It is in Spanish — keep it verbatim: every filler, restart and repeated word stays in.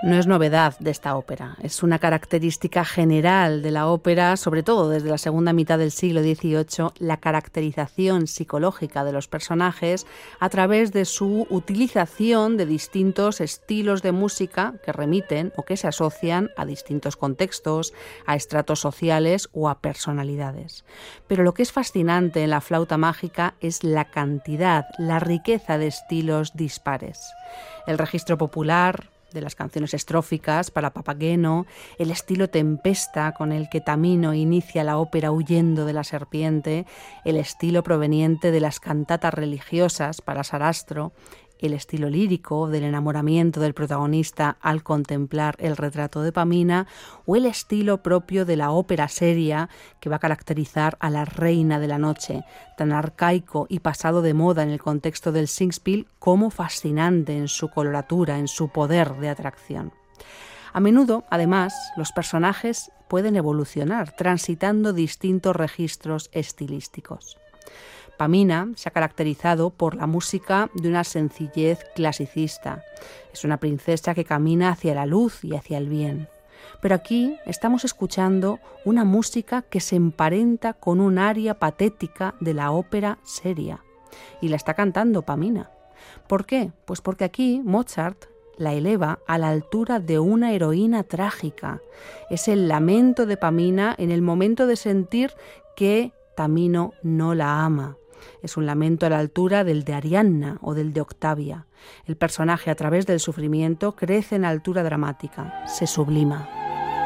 No es novedad de esta ópera, es una característica general de la ópera, sobre todo desde la segunda mitad del siglo dieciocho, la caracterización psicológica de los personajes a través de su utilización de distintos estilos de música que remiten o que se asocian a distintos contextos, a estratos sociales o a personalidades. Pero lo que es fascinante en la flauta mágica es la cantidad, la riqueza de estilos dispares. El registro popular de las canciones estróficas para Papageno, el estilo tempesta con el que Tamino inicia la ópera huyendo de la serpiente, el estilo proveniente de las cantatas religiosas para Sarastro, el estilo lírico del enamoramiento del protagonista al contemplar el retrato de Pamina o el estilo propio de la ópera seria que va a caracterizar a La Reina de la Noche, tan arcaico y pasado de moda en el contexto del Singspiel como fascinante en su coloratura, en su poder de atracción. A menudo, además, los personajes pueden evolucionar, transitando distintos registros estilísticos. Pamina se ha caracterizado por la música de una sencillez clasicista. Es una princesa que camina hacia la luz y hacia el bien. Pero aquí estamos escuchando una música que se emparenta con un aria patética de la ópera seria. Y la está cantando Pamina. ¿Por qué? Pues porque aquí Mozart la eleva a la altura de una heroína trágica. Es el lamento de Pamina en el momento de sentir que Tamino no la ama. Es un lamento a la altura del de Arianna o del de Octavia. El personaje, a través del sufrimiento, crece en altura dramática, se sublima.